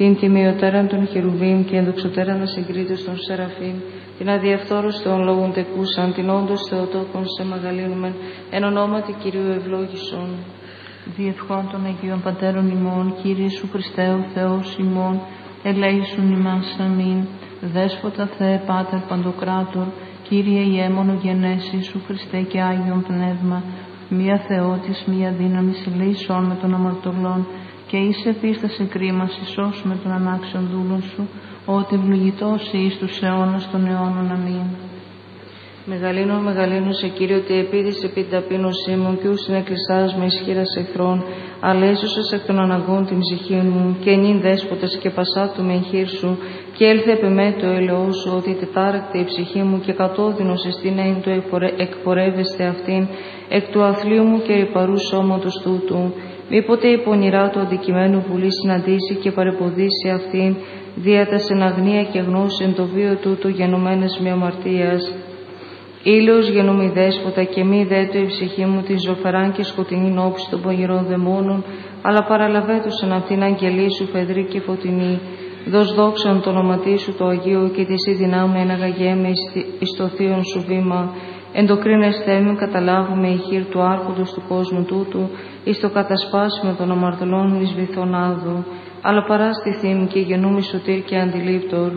την τιμιωτέραν των χερουβίμ και ενδοξωτέραν ασυγκρίτως των σεραφείμ, την αδιαφθόρους των λόγων τεκούσαν, την όντως Θεοτόκον σε μεγαλύνομεν, εν ονόματι Κυρίου ευλόγησον. Διευχών των Αγίων Πατέρων ημών, Κύριε Ιησού Χριστέ ο Θεός ημών, ελέησον ημάς αμήν. Δέσποτα Θεέ Πάτερ Παντοκράτορ, Κύριε Ιέμονο γενέσει Ιησού Χριστέ και Άγιον Πνεύμα, μία Θεότης, μία δύναμης, ελέησόν με των αμαρτωλών, και εις επίσταση κρίμας ισός με των ανάξιων δούλων σου, ότι ευλογητός εις τους αιώνας των αιώνων. Αμήν. Μεγαλύνω σε Κύριε, ότι επίδεις επί ταπείνωσή μου, και ους συνεκλεισάς με ισχύρας εχθρών, αλλά έσωσες εκ των αναγκών την ψυχή μου, και νυν δέσποτες και πασάτου με εγχείρ σου, και έλθε επ' εμέ το έλεος σου, ότι τετάρακτη η ψυχή μου, και κατώδυνος εστίν εν το εκπορεύεστε αυτήν, εκ του αθλίου μου και ρηπαρού σώματος τούτου. Μήποτε η πονηρά του αντικειμένου βουλή συναντήσει και παρεποδίσει αυτήν, δια τα συναγνία και γνώση εν το βίο τούτο γενομένες με αμαρτίας. Ήλιος γενούμη δέσποτα, και μη δέτω η ψυχή μου τη ζωφεράν και σκοτεινήν όψη των πονηρών δαιμόνων, αλλά παραλαβέτουσαν αυτήν αγγελή σου φεδρή και φωτεινή. Δώσ' δόξαν το όνοματί σου το Αγίο, και τη δυνάμει εναγαγέμε εις το θείον σου βήμα. Εντοκρίνες θέμη καταλάβουμε η χείρ του άρχοντος του κόσμου τούτου, εις το κατασπάσιμο των αμαρτωλών εις βυθόν άδου, αλλά παράστηθήμ και γενούμη σωτήρ και αντιλήπτορ.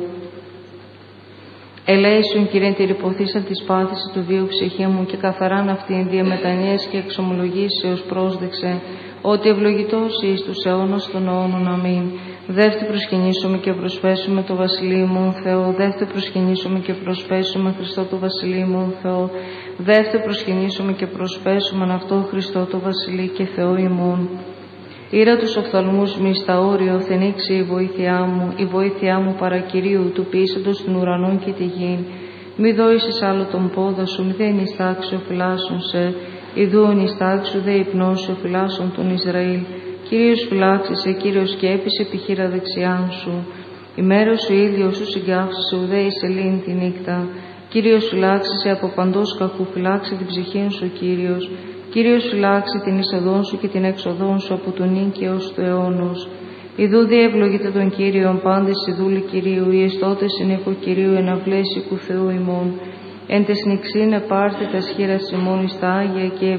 Ελέησον, Κύριε, τη ρηποθήσαν της πάθηση του βίου ψυχή μου, και καθαράν αυτήν διαμετανίες και εξομολογήσεως πρόσδεξε, ότι ευλογητός εις τους αιώνας των αιώνων. Αμήν. Δεύτε προσκυνήσουμε και προσπέσουμε το Βασιλείο μου Θεό, δεύτε προσκυνήσουμε και προσπέσουμε Χριστό το Βασιλείο μου Θεό, δεύτε προσκυνήσουμε και προσπέσουμε αυτό Χριστό το Βασιλεί και Θεό ημών. Ήρα τους οφθαλμούς μη στα όριο, θενήξει η βοήθειά μου παρακυρίου, του ποιήσαντος των ουρανών και τη γην. Μη δόησες άλλο τον πόδα σου, μη δε νηστάξιο φυλάσσον σε, ιδού νηστάξιο δε υπνώσιο φυλάσσον τον Ισραήλ. Κύριος φυλάξεσαι, Κύριος σκέπης επιχείρα δεξιάν σου. Η μέρα σου ήλιος σου συγκάφησε, ουδέ η σελήνη τη νύχτα. Κύριος φυλάξεσαι από παντός κακού, φυλάξει την ψυχή σου, Κύριος. Κύριος φυλάξει την εισοδόν σου και την έξοδόν σου από τον νυν και ως του αιώνος. Ιδού διευλογείται τον Κύριον πάντες οι δούλοι Κυρίου, οι εστώτες συνήκο Κυρίου εναυλές οικού Θεού ημών. Εν τες νυξήν επάρτε τα σχήρας ημών εις τα Άγια και